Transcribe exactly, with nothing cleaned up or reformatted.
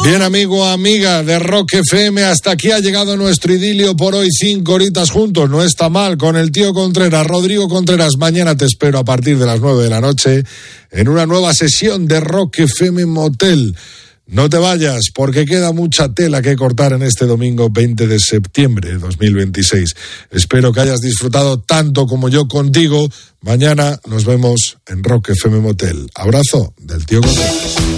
Bien, amigo, amiga de Rock F M, hasta aquí ha llegado nuestro idilio por hoy, cinco horitas juntos, no está mal, con el tío Contreras, Rodrigo Contreras. Mañana te espero a partir de las nueve de la noche en una nueva sesión de Rock F M Motel. No te vayas, porque queda mucha tela que cortar en este domingo veinte de septiembre de dos mil veintiséis. Espero que hayas disfrutado tanto como yo contigo. Mañana nos vemos en Rock F M Motel. Abrazo del tío Contreras.